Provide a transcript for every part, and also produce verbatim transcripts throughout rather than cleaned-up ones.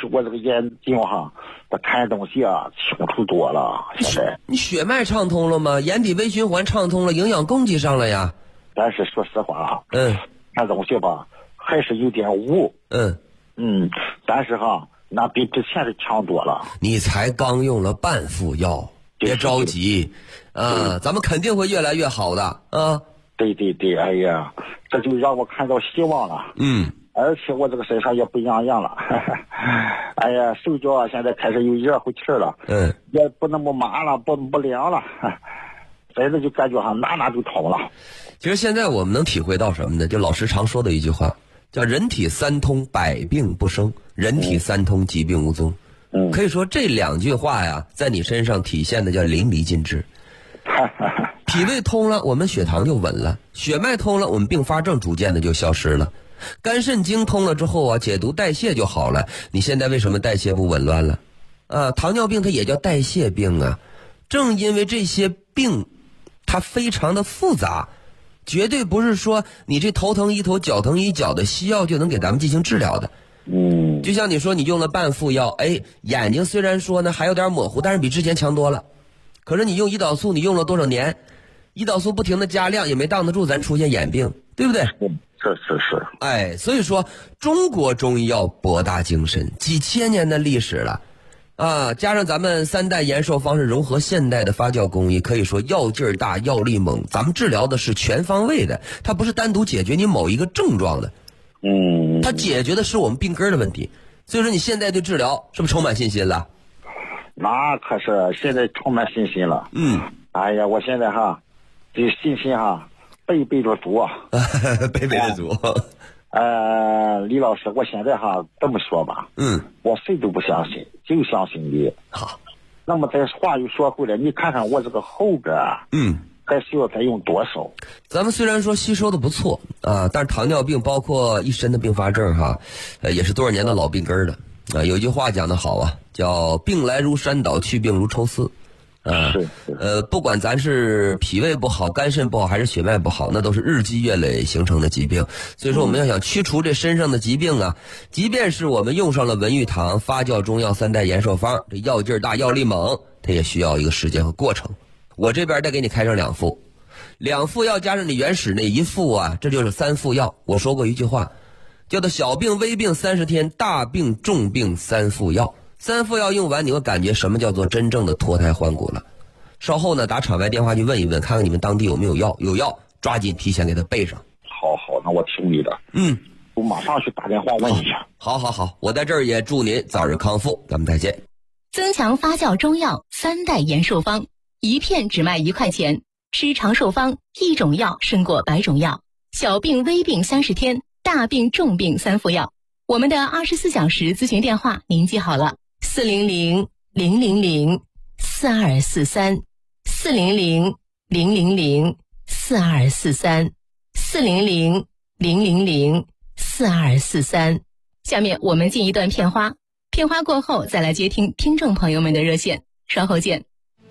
是我这个眼睛哈，它看东西啊清楚多了。现在你血脉畅通了吗？眼底微循环畅通了，营养供给上了呀。 但是说实话啊， 嗯， 看东西吧还是有点雾。 嗯嗯，但是哈，那比之前是强多了。 你才刚用了半副药，别着急啊，咱们肯定会越来越好的啊。 对对对，哎呀，这就让我看到希望了。 嗯， 而且我这个身上也不痒痒了。哎呀，手脚啊现在开始有热乎气了。 嗯， 也不那么麻了，不不凉了。真的就感觉哈哪哪就通了。 其实现在我们能体会到什么呢？就老师常说的一句话，叫人体三通，百病不生；人体三通，疾病无踪。 嗯， 可以说这两句话呀，在你身上体现的叫淋漓尽致。脾胃通了，我们血糖就稳了；血脉通了，我们并发症逐渐的就消失了；肝肾经通了之后啊，解毒代谢就好了。你现在为什么代谢不紊乱了？啊，糖尿病它也叫代谢病啊。正因为这些病它非常的复杂，绝对不是说你这头疼一头脚疼一脚的西药就能给咱们进行治疗的。 嗯， 就像你说你用了半副药，哎，眼睛虽然说呢还有点模糊，但是比之前强多了。可是你用胰岛素你用了多少年，胰岛素不停的加量也没挡得住咱出现眼病，对不对？ 是是是。 哎，所以说中国中医药博大精深，几千年的历史了啊，加上咱们三代延寿方式融合现代的发酵工艺，可以说药劲儿大，药力猛。咱们治疗的是全方位的，它不是单独解决你某一个症状的， 嗯， 它解决的是我们病根的问题。所以说你现在对治疗是不是充满信心了？ 那可是现在充满信心了。 嗯， 哎呀，我现在哈这信心哈倍倍的足。 倍倍的足。 呃，李老师，我现在哈这么说吧， 嗯， 我谁都不相信，就相信你。 好， 那么这话又说回来，你看看我这个后边啊， 嗯， 还需要再用多少？ 咱们虽然说吸收的不错啊，但是糖尿病包括一身的并发症哈，呃，也是多少年的老病根了啊。有一句话讲得好啊，叫病来如山倒，去病如抽丝。啊， 是是呃，不管咱是脾胃不好、肝肾不好，还是血脉不好，那都是日积月累形成的疾病。所以说，我们要想驱除这身上的疾病啊，即便是我们用上了文玉堂发酵中药三代延寿方，这药劲儿大、药力猛，它也需要一个时间和过程。我这边再给你开上两副，两副药加上你原始那一副啊，这就是三副药。我说过一句话，叫做小病微病三十天，大病重病三副药。三副药用完，你会感觉什么叫做真正的脱胎换骨了。稍后呢，打场外电话去问一问，看看你们当地有没有药，有药抓紧提前给他备上。 好好，那我听你的。 嗯， 我马上去打电话问一下。 好好好，我在这儿也祝您早日康复，咱们再见。 增强发酵中药三代延寿方，一片只卖一块钱，吃长寿方，一种药胜过百种药。小病微病三十天，大病重病三副药。我们的二十四小时咨询电话您记好了，四零零零零零四二四三，四零零零零零四二四三，四零零零零零四二四三。下面我们进一段片花，片花过后再来接听听众朋友们的热线，稍后见。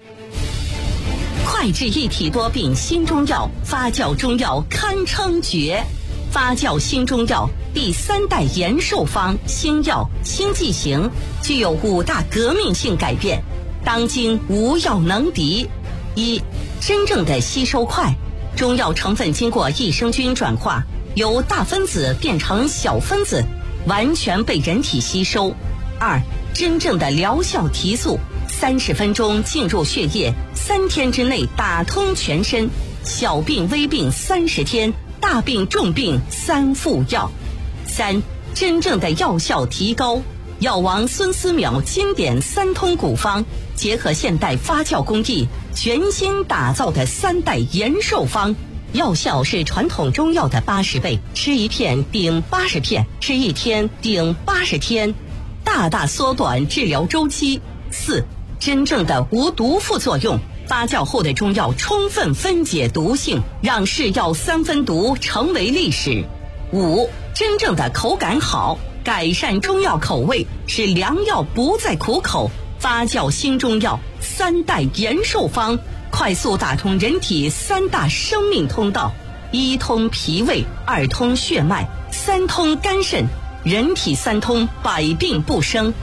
快治一体多病新中药，发酵中药堪称绝。发酵新中药第三代延寿方新药新剂型，具有五大革命性改变，当今无药能敌。一、真正的吸收快，中药成分经过益生菌转化，由大分子变成小分子，完全被人体吸收。二、真正的疗效提速，三十分钟进入血液，三天之内打通全身，小病微病三十天，大病重病三副药。三、真正的药效提高，药王孙思邈经典三通古方，结合现代发酵工艺，全新打造的三代延寿方，药效是传统中药的八十倍，吃一片顶八十片，吃一天顶八十天，大大缩短治疗周期。四、真正的无毒副作用，发酵后的中药充分分解毒性，让是药三分毒成为历史。五、真正的口感好，改善中药口味，使良药不再苦口。发酵新中药三代延寿方，快速打通人体三大生命通道：一通脾胃，二通血脉，三通肝肾，人体三通，百病不生。